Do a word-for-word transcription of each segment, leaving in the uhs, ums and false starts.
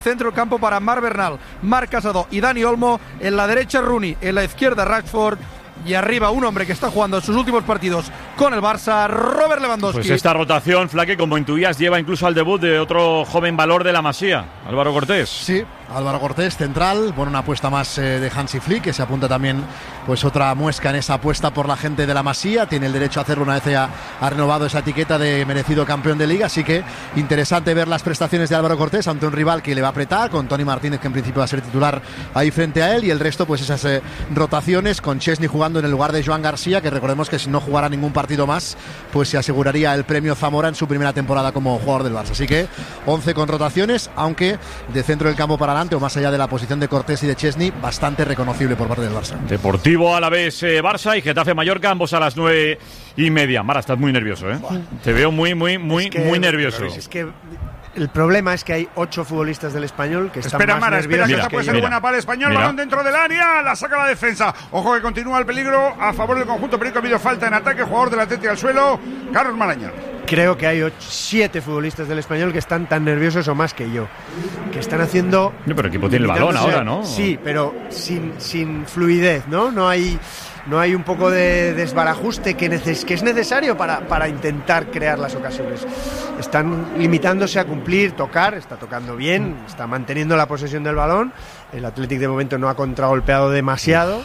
Centro del campo para Marc Bernal, Marc Casado y Dani Olmo. En la derecha Rooney, en la izquierda Rashford. Y arriba un hombre que está jugando sus últimos partidos con el Barça, Robert Lewandowski. Pues esta rotación, Flaque, como intuías, lleva incluso al debut de otro joven valor de la Masía, Álvaro Cortés. Sí, Álvaro Cortés, central, bueno, una apuesta más eh, de Hansi Flick, que se apunta también pues otra muesca en esa apuesta por la gente de la Masía. Tiene el derecho a hacerlo una vez ya ha renovado esa etiqueta de merecido campeón de Liga, así que interesante ver las prestaciones de Álvaro Cortés ante un rival que le va a apretar, con Toni Martínez, que en principio va a ser titular ahí frente a él, y el resto pues esas eh, rotaciones, con Chesney jugando en el lugar de Joan García, que recordemos que si no jugara ningún partido más, pues se aseguraría el premio Zamora en su primera temporada como jugador del Barça. Así que once con rotaciones, aunque de centro del campo para adelante, o más allá de la posición de Cortés y de Chesney, bastante reconocible por parte del Barça. Deportivo Alavés, eh, Barça y Getafe Mallorca, ambos a las nueve y media. Mara, estás muy nervioso, ¿eh? Buah. Te veo muy, muy, muy, es que, muy nervioso. Es que el problema es que hay ocho futbolistas del Español que están espera, más Mara, nerviosos. Espera, que esta puede ser buena para el Español. Mira. Balón dentro del área, la saca la defensa. Ojo que continúa el peligro a favor del conjunto perico. Ha habido falta en ataque, jugador del Atlético al suelo, Carlos Marañón. Creo que hay ocho, siete futbolistas del Español que están tan nerviosos o más que yo, que están haciendo... No, pero el equipo tiene el balón ahora, ¿no? Sí, pero sin, sin fluidez, ¿no? No hay... No hay un poco de desbarajuste que, neces- que es necesario para, para intentar crear las ocasiones. Están limitándose a cumplir, tocar, está tocando bien, está manteniendo la posesión del balón. El Athletic de momento no ha contragolpeado demasiado,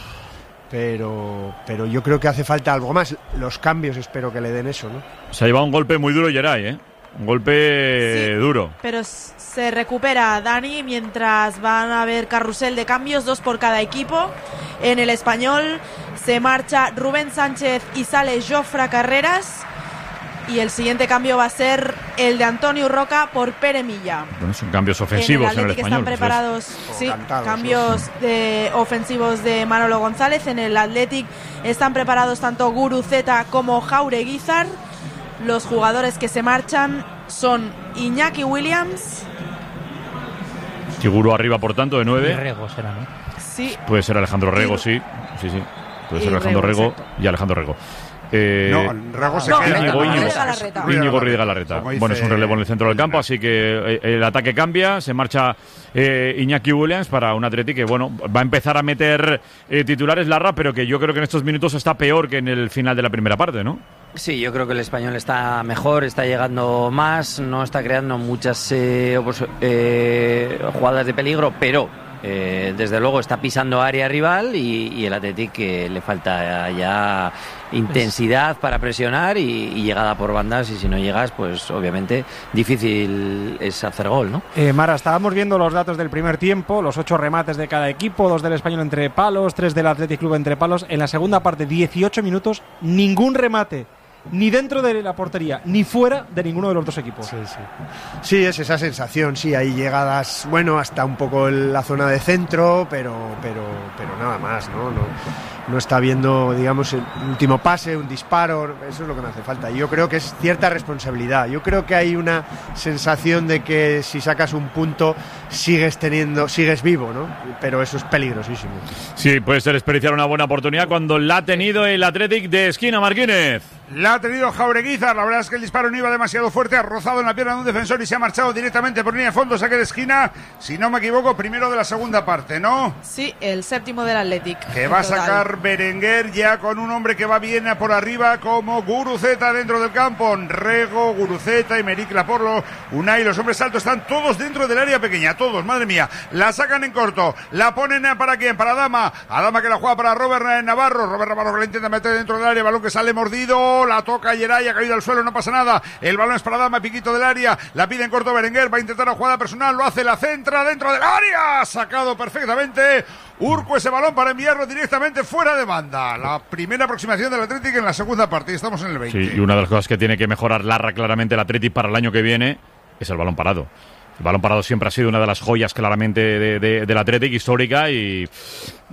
pero, pero yo creo que hace falta algo más. Los cambios espero que le den eso, ¿no? Se ha llevado un golpe muy duro Geray, ¿eh? Un golpe sí, duro. Pero se recupera Dani mientras van a haber carrusel de cambios, dos por cada equipo. En el Español se marcha Rubén Sánchez y sale Jofre Carreras. Y el siguiente cambio va a ser el de Antonio Roca por Pere Milla. Bueno, son cambios ofensivos en el, en el Español. Están preparados, pues sí, cambios de ofensivos de Manolo González. En el Athletic están preparados tanto Guruceta como Jaureguizar. Los jugadores que se marchan son Iñaki Williams. Figuro arriba, por tanto, de nueve. Y Rego será, ¿no? Sí. Puede ser Alejandro Rego, y... sí. Sí, sí. Puede ser Alejandro Rego, Rego y Alejandro Rego. Eh, no, Rego se no, queda. Íñigo, Íñigo, Íñigo, Íñigo Ruiz de Galarreta. Bueno, es un relevo en el centro del campo, así que el ataque cambia. Se marcha eh, Iñaki Williams para un Atleti que, bueno, va a empezar a meter eh, titulares Larra, pero que yo creo que en estos minutos está peor que en el final de la primera parte, ¿no? Sí, yo creo que el Español está mejor, está llegando más, no está creando muchas eh, eh, jugadas de peligro, pero eh, desde luego está pisando área rival y, y el Athletic que le falta ya intensidad para presionar y, y llegada por bandas, y si no llegas, pues obviamente difícil es hacer gol, ¿no? Eh, Mara, estábamos viendo los datos del primer tiempo, los ocho remates de cada equipo, dos del Español entre palos, tres del Athletic Club entre palos. En la segunda parte, dieciocho minutos, ningún remate, ni dentro de la portería, ni fuera de ninguno de los dos equipos. Sí, sí. Sí, es esa sensación, sí, hay llegadas, bueno, hasta un poco en la zona de centro, pero pero pero nada más, ¿no? No, no está viendo, digamos, el último pase, un disparo, eso es lo que me hace falta. Yo creo que es cierta responsabilidad. Yo creo que hay una sensación de que si sacas un punto sigues teniendo, sigues vivo, ¿no? Pero eso es peligrosísimo. Sí, puede ser desperdiciar una buena oportunidad cuando la ha tenido el Athletic de esquina, Marquínez. La ha tenido Jaureguizar, la verdad es que el disparo no iba demasiado fuerte, ha rozado en la pierna de un defensor y se ha marchado directamente por línea de fondo, saque de esquina, si no me equivoco, primero de la segunda parte, ¿no? Sí, el séptimo del Athletic. Que va a sacar Berenguer ya con un hombre que va bien por arriba como Guruceta dentro del campo, Rego, Guruceta, Emerick Laporlo, Unai, los hombres altos están todos dentro del área pequeña, todos, madre mía, la sacan en corto, la ponen para quién, para Adama, Adama que la juega para Robert Navarro, Robert Navarro que la intenta meter dentro del área, balón que sale mordido, la toca Geray, ha caído al suelo, no pasa nada, el balón es para Adama, piquito del área, la pide en corto Berenguer, va a intentar la jugada personal, lo hace, la centra dentro del área, sacado perfectamente Urco ese balón para enviarlo directamente fuera de banda. La primera aproximación del Athletic en la segunda parte, estamos en el veinte. Sí, y una de las cosas que tiene que mejorar Larra claramente el Athletic para el año que viene es el balón parado. El balón parado siempre ha sido una de las joyas claramente de, de, del Athletic, histórica, y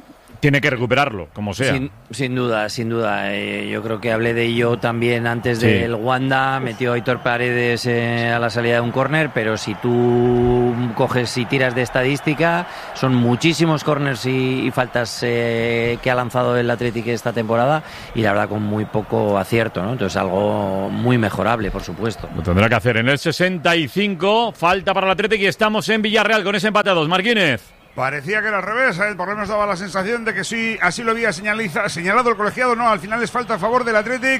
tiene que recuperarlo, como sea. Sin, sin duda, sin duda. Eh, yo creo que hablé de ello también antes Sí. del Wanda. Metió a Aitor Paredes eh, a la salida de un córner, pero si tú coges y tiras de estadística, son muchísimos córners y, y faltas eh, que ha lanzado el Athletic esta temporada, y la verdad con muy poco acierto, ¿no? Entonces algo muy mejorable, por supuesto. Lo tendrá que hacer en el sesenta y cinco. Falta para el Athletic y estamos en Villarreal con ese empate a dos. Marquínez. Parecía que era al revés, ¿eh? Por lo menos daba la sensación de que sí, así lo había señaliza, señalado el colegiado. No, al final es falta a favor del Athletic.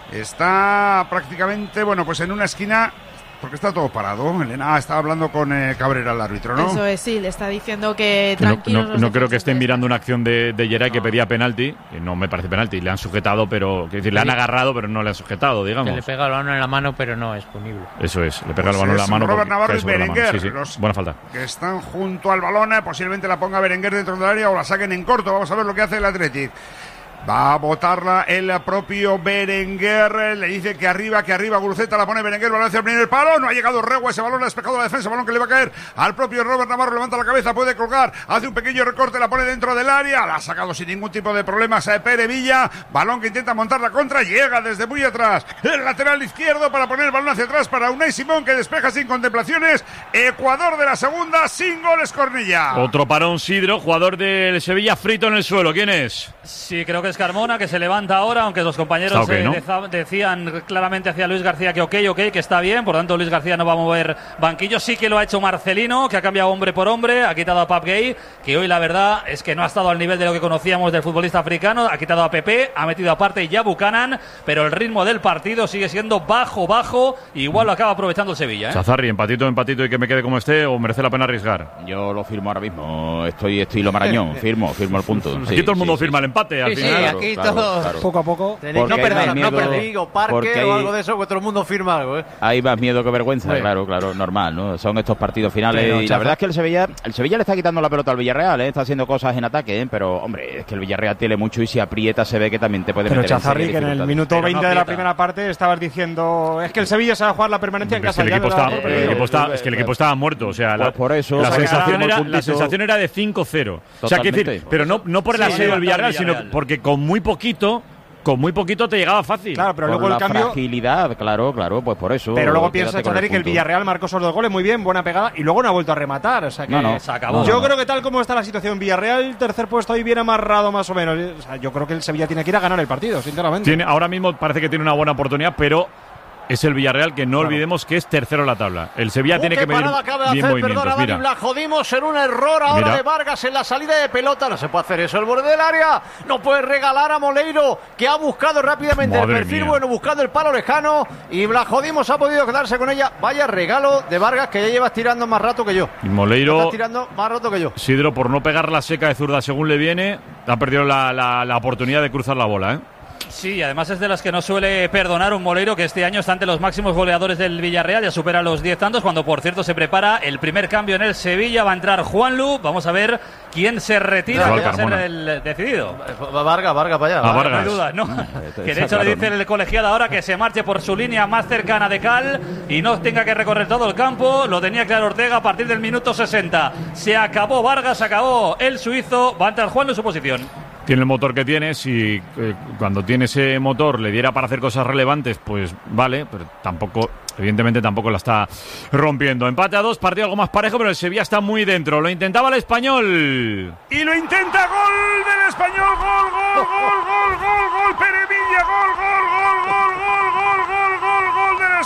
Está prácticamente, bueno, pues en una esquina, porque está todo parado. Elena estaba hablando con eh, Cabrera, el árbitro, ¿no? Eso es, sí, le está diciendo que Que no, tranquilos. no- los no creo que defensas estén de- mirando una acción de, de Geray que pedía penalti, que no me parece penalti. Le han sujetado, pero. Quiero decir, le han agarrado, pero no le han sujetado, Que digamos. le pega el balón en la mano, pero no es punible. Eso es, le pega Pues el balón en la es mano. Robert porque Navarro cae y sobre la mano. Berenguer, Sí, sí. los- Buena falta. Que están junto al balón, eh, posiblemente la ponga Berenguer dentro del área o la saquen en corto. Vamos a ver lo que hace el Athletic. Va a botarla el propio Berenguer. Le dice que arriba, que arriba. Guruceta la pone Berenguer. Balón hacia el primer palo. No ha llegado Regua. Ese balón ha despejado la defensa. Balón que le va a caer al propio Robert Navarro. Levanta la cabeza. Puede colgar. Hace un pequeño recorte. La pone dentro del área. La ha sacado sin ningún tipo de problemas a Pere Villa. Balón que intenta montar la contra. Llega desde muy atrás. El lateral izquierdo para poner el balón hacia atrás para Unai Simón, que despeja sin contemplaciones. Ecuador de la segunda. Sin goles, Cornilla. Otro parón, Sidro, jugador del Sevilla frito en el suelo. ¿Quién es? Sí, creo que es Carmona, que se levanta ahora, aunque los compañeros Está ok, eh, ¿no? deza- decían claramente hacia Luis García que ok, ok, que está bien, por tanto Luis García no va a mover banquillo. Sí que lo ha hecho Marcelino, que ha cambiado hombre por hombre, ha quitado a Pap Gay, que hoy la verdad es que no ha estado al nivel de lo que conocíamos del futbolista africano, ha quitado a Pepe, ha metido aparte ya Buchanan, pero el ritmo del partido sigue siendo bajo, bajo, y igual lo acaba aprovechando el Sevilla, ¿eh? Chazarri, empatito, empatito y que me quede como esté, o merece la pena arriesgar. Yo lo firmo ahora mismo. Estoy estilo Marañón. Firmo, firmo el punto. Aquí todo el mundo firma el empate al Sí, final. sí, aquí todos. Poco a poco. Tenéis no que hay perder, más no miedo- perder, o parque porque hay- o algo de eso, que todo el mundo firma algo, ¿eh? Hay más miedo que vergüenza, Bueno. claro, claro, normal, ¿no? Son estos partidos finales Pero, y la Chaza- verdad es que el Sevilla, el Sevilla le está quitando la pelota al Villarreal, ¿eh? Está haciendo cosas en ataque, ¿eh? Pero, hombre, es que el Villarreal tiene mucho y si aprieta se ve que también te puede Pero meter en Chazarri, serias que en el dificultades. minuto Pero no veinte de la aprieta. primera parte estabas diciendo es que el Sevilla se va a jugar la permanencia en Es que casa. el ya equipo no daba está, por el perdido. equipo está- es que el equipo estaba muerto, o sea, la, Pues por eso, la, o sea, sensación que era, ganamos la puntito. sensación era de cinco cero. O sea, que decir, Totalmente. pero no, no por el Sí, asedio del levantado Villarreal, el sino Villarreal. porque con muy poquito, con muy poquito te llegaba fácil. Claro, pero Por luego el la cambio. fragilidad, claro, claro, pues por eso. Pero luego quédate piensa con Chazarri que el punto. Villarreal marcó esos dos goles muy bien, buena pegada, y luego no ha vuelto a rematar. O sea que No, no. Se acabó. yo No, no. creo que tal como está la situación, Villarreal, tercer puesto ahí bien amarrado más o menos. O sea, yo creo que el Sevilla tiene que ir a ganar el partido, sinceramente. Tiene, ahora mismo parece que tiene una buena oportunidad, pero es el Villarreal que no Claro. olvidemos que es tercero en la tabla. El Sevilla tiene que medir parada acaba de bien hacer, movimientos. perdona, Dani, Mira. la jodimos en un error ahora Mira. de Vargas en la salida de pelota. No se puede hacer eso, el borde del área. No puede regalar a Moleiro, que ha buscado rápidamente Madre el perfil mía. bueno, buscando el palo lejano. Y la jodimos, ha podido quedarse con ella. Vaya regalo de Vargas, que ya llevas tirando más rato que yo. Y Moleiro, Estás tirando más rato que yo. Sidro, por no pegar la seca de zurda según le viene, ha perdido la, la- la oportunidad de cruzar la bola, ¿eh? Sí, además es de las que no suele perdonar un Moleiro, que este año está ante los máximos goleadores del Villarreal, ya supera los diez tantos, cuando por cierto se prepara el primer cambio en el Sevilla, va a entrar Juanlu, vamos a ver quién se retira, Igual que va a ser Carmona. el decidido. Vargas, Vargas, para allá. Ah, No hay Vargas. duda, ¿no? Está Que de hecho claro, le dice ¿no? el colegiado ahora que se marche por su línea más cercana de Cal y no tenga que recorrer todo el campo. Lo tenía claro Ortega a partir del minuto sesenta. Se acabó Vargas, se acabó el suizo. Va a entrar Juanlu en su posición. Tiene el motor que tiene, si eh, cuando tiene ese motor le diera para hacer cosas relevantes, pues vale, pero tampoco, evidentemente tampoco la está rompiendo. Empate a dos, partido algo más parejo, pero el Sevilla está muy dentro. Lo intentaba el Español. Y lo intenta, gol del Español, gol, gol, gol, gol, gol, gol, Pere Villa, gol, gol, gol, gol, gol, gol, gol, gol, gol del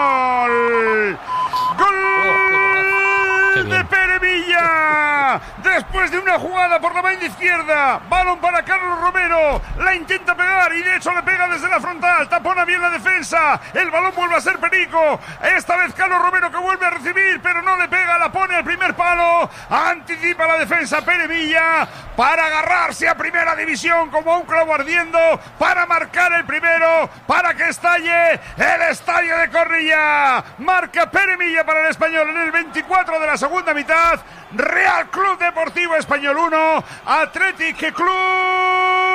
Español. Gol de Pere Villa. Después de una jugada por la banda izquierda, balón para Carlos Romero, la intenta pegar y de hecho le pega desde la frontal, tapona bien la defensa, el balón vuelve a ser Perico, esta vez Carlos Romero que vuelve a recibir, pero no le pega, la pone al primer palo, anticipa la defensa Pere Villa para agarrarse a primera división como un clavo ardiendo, para marcar el primero, para que estalle el estadio de Cornilla. Marca Pere Villa para el Español en el veinticuatro de la segunda mitad. Real Club Deportivo Español uno, Athletic Club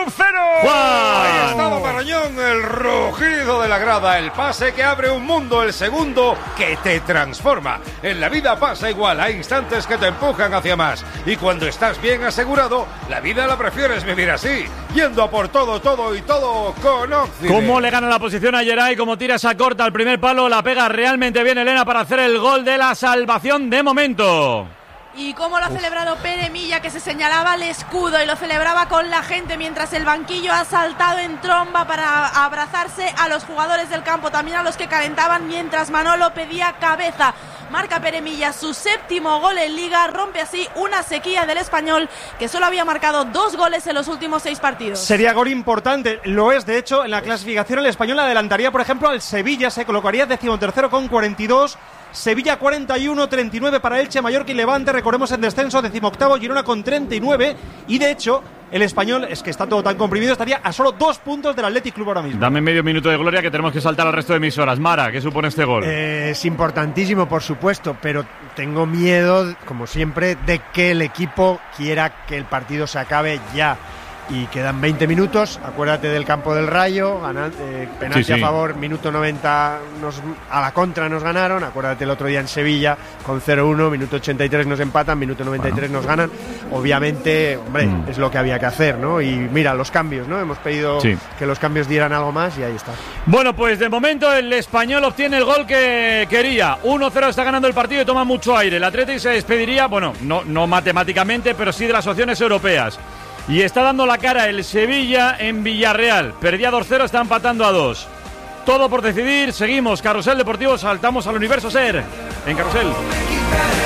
Club cero. Ahí estaba Marañón, el rugido de la grada, el pase que abre un mundo, el segundo que te transforma. En la vida pasa igual, hay instantes que te empujan hacia más. Y cuando estás bien asegurado, la vida la prefieres vivir así, yendo a por todo, todo y todo con Occident. ¿Cómo le gana la posición a Geray? Como tira esa corta al primer palo, la pega realmente bien Elena para hacer el gol de la salvación de momento. Y cómo lo ha celebrado Pere Milla, que se señalaba el escudo y lo celebraba con la gente mientras el banquillo ha saltado en tromba para abrazarse a los jugadores del campo, también a los que calentaban, mientras Manolo pedía cabeza. Marca Pere Milla su séptimo gol en Liga, rompe así una sequía del Español que solo había marcado dos goles en los últimos seis partidos. Sería gol importante, lo es de hecho en la clasificación. El Español adelantaría por ejemplo al Sevilla, se colocaría decimotercero con cuarenta y dos. Sevilla cuarenta y uno, treinta y nueve para Elche, Mallorca y Levante, recordemos en descenso, decimoctavo Girona con treinta y nueve, y de hecho el Español, es que está todo tan comprimido, estaría a solo dos puntos del Athletic Club ahora mismo. Dame medio minuto de gloria que tenemos que saltar al resto de emisoras. Mara, ¿qué supone este gol? Eh, es importantísimo, por supuesto, pero tengo miedo, como siempre, de que el equipo quiera que el partido se acabe ya. Y quedan veinte minutos, acuérdate del campo del Rayo, ganan, eh, penalti sí, sí. a favor, minuto noventa, nos, a la contra nos ganaron, acuérdate el otro día en Sevilla, con cero uno, minuto ochenta y tres nos empatan, minuto noventa y tres bueno. nos ganan, obviamente, hombre, mm. es lo que había que hacer, ¿no? Y mira, los cambios, ¿no? Hemos pedido sí. que los cambios dieran algo más y ahí está. Bueno, pues de momento el Español obtiene el gol que quería, uno cero está ganando el partido y toma mucho aire, el Athletic se despediría, bueno, no, no matemáticamente, pero sí de las opciones europeas. Y está dando la cara el Sevilla en Villarreal. Perdía dos cero, está empatando a dos. Todo por decidir. Seguimos. Carrusel Deportivo. Saltamos al Universo Ser. En Carrusel.